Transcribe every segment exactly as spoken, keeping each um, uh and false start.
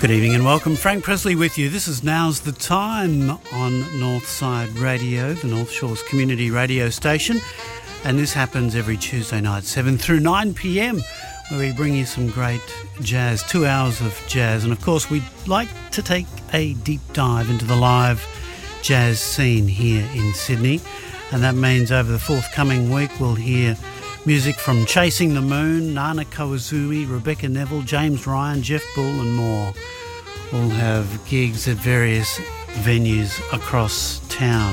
Good evening and welcome. Frank Presley with you. This is Now's the Time on Northside Radio, the North Shores community radio station. And this happens every Tuesday night, seven through nine p.m, where we bring you some great jazz, two hours of jazz. And of course, we'd like to take a deep dive into the live jazz scene here in Sydney. And that means over the forthcoming week, we'll hear music from Chasing the Moon, Nana Kawazumi, Rebecca Neville, James Ryan, Jeff Bull and more. All have gigs at various venues across town.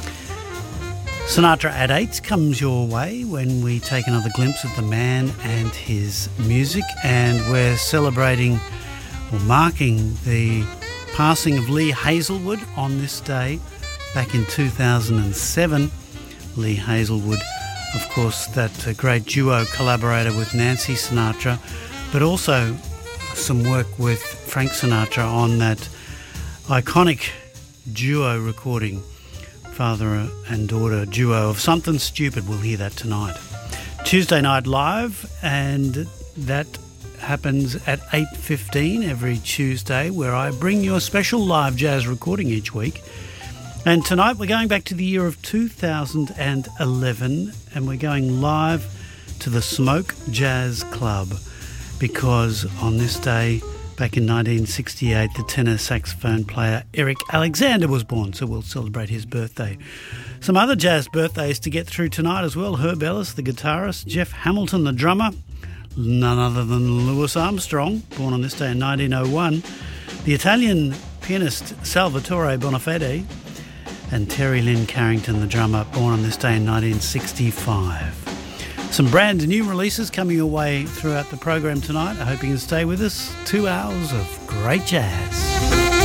Sinatra at eight comes your way when we take another glimpse at the man and his music, and we're celebrating or marking the passing of Lee Hazelwood on this day back in two thousand seven. Lee Hazelwood, of course, that uh, great duo collaborator with Nancy Sinatra, but also some work with Frank Sinatra on that iconic duo recording, father and daughter duo of Something Stupid. We'll hear that tonight. Tuesday night live, and that happens at eight fifteen every Tuesday, where I bring you a special live jazz recording each week. And tonight we're going back to the year of two thousand eleven, and we're going live to the Smoke Jazz Club, because on this day, back in nineteen sixty-eight, the tenor saxophone player Eric Alexander was born, so we'll celebrate his birthday. Some other jazz birthdays to get through tonight as well. Herb Ellis, the guitarist, Jeff Hamilton, the drummer, none other than Louis Armstrong, born on this day in nineteen oh one, the Italian pianist Salvatore Bonafede, and Terry Lynn Carrington, the drummer, born on this day in nineteen sixty-five. Some brand new releases coming your way throughout the program tonight. I hope you can stay with us. Two hours of great jazz.